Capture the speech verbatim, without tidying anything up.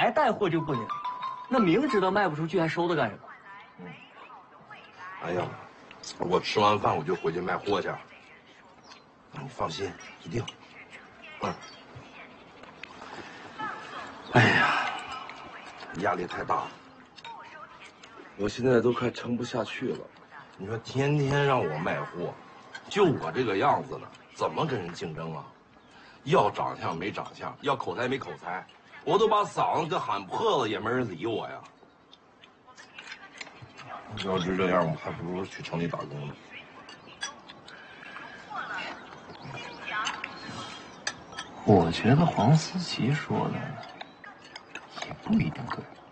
来带货就不行，那明知道卖不出去还收它干什么？ 嗯。哎呀，我吃完饭我就回去卖货去。你放心，一定。嗯。哎呀，压力太大了，我现在都快撑不下去了。你说天天让我卖货，就我这个样子了，怎么跟人竞争啊？要长相没长相，要口才没口才，我都把嗓子给喊破了，也没人理我呀。要是这样，我还不如去城里打工呢。 我觉得黄思琪说的也不一定对。